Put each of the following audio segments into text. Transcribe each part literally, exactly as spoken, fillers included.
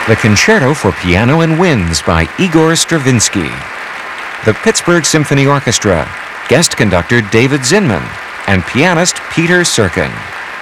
The Concerto for Piano and Winds by Igor Stravinsky. The Pittsburgh Symphony Orchestra, guest conductor David Zinman, and pianist Peter Serkin.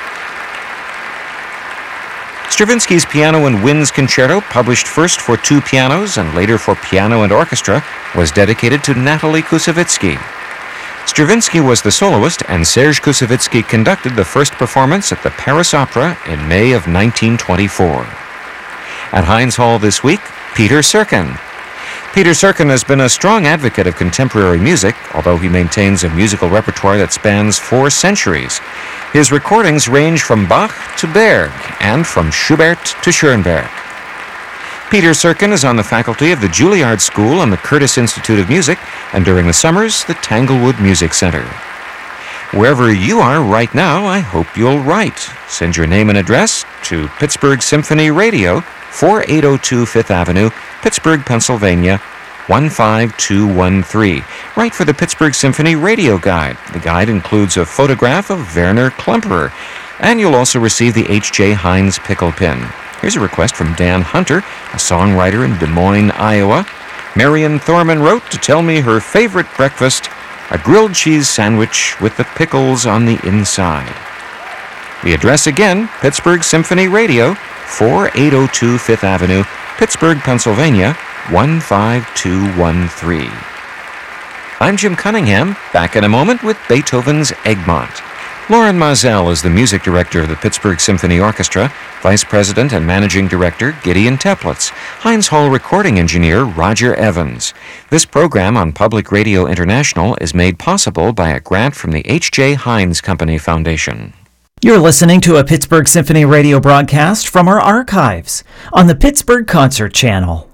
Stravinsky's Piano and Winds Concerto, published first for two pianos and later for piano and orchestra, was dedicated to Natalie Kusevitsky. Stravinsky was the soloist, and Serge Kusevitsky conducted the first performance at the Paris Opera in May of nineteen twenty-four. At Heinz Hall this week, Peter Serkin. Peter Serkin has been a strong advocate of contemporary music, although he maintains a musical repertoire that spans four centuries. His recordings range from Bach to Berg and from Schubert to Schoenberg. Peter Serkin is on the faculty of the Juilliard School and the Curtis Institute of Music, and during the summers, the Tanglewood Music Center. Wherever you are right now, I hope you'll write. Send your name and address to Pittsburgh Symphony Radio, forty-eight oh two Fifth Avenue, Pittsburgh, Pennsylvania, one five two one three. Write for the Pittsburgh Symphony Radio Guide. The guide includes a photograph of Werner Klemperer, and you'll also receive the H J Heinz pickle pin. Here's a request from Dan Hunter, a songwriter in Des Moines, Iowa. Marion Thorman wrote to tell me her favorite breakfast, a grilled cheese sandwich with the pickles on the inside. The address again, Pittsburgh Symphony Radio, forty-eight oh two Fifth Avenue, Pittsburgh, Pennsylvania, one five two one three. I'm Jim Cunningham, back in a moment with Beethoven's Egmont. Lauren Mazel is the music director of the Pittsburgh Symphony Orchestra, vice president and managing director Gideon Teplitz, Heinz Hall recording engineer Roger Evans. This program on Public Radio International is made possible by a grant from the H J Heinz Company Foundation. You're listening to a Pittsburgh Symphony radio broadcast from our archives on the Pittsburgh Concert Channel.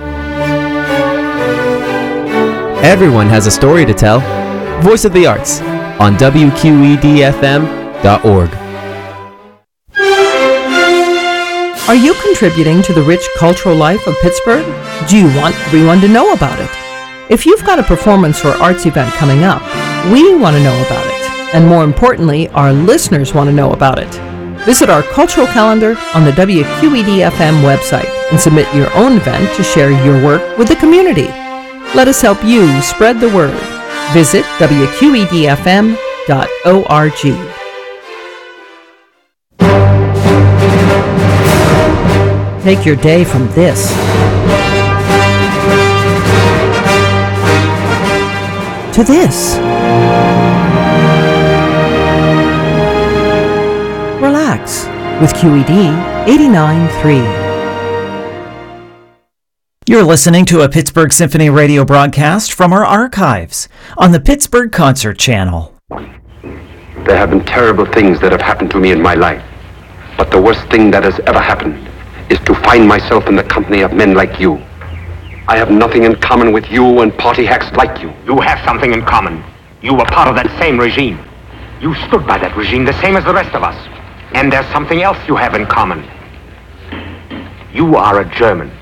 Everyone has a story to tell. Voice of the Arts on W Q E D F M dot org. Are you contributing to the rich cultural life of Pittsburgh? Do you want everyone to know about it? If you've got a performance or arts event coming up, we want to know about it. And more importantly, our listeners want to know about it. Visit our cultural calendar on the W Q E D F M website and submit your own event to share your work with the community. Let us help you spread the word. Visit W Q E D F M dot org. Take your day from this to this. Relax with Q E D eighty-nine point three. You're listening to a Pittsburgh Symphony radio broadcast from our archives on the Pittsburgh Concert Channel. There have been terrible things that have happened to me in my life, but the worst thing that has ever happened is to find myself in the company of men like you. I have nothing in common with you and party hacks like you. You have something in common. You were part of that same regime. You stood by that regime the same as the rest of us. And there's something else you have in common. You are a German.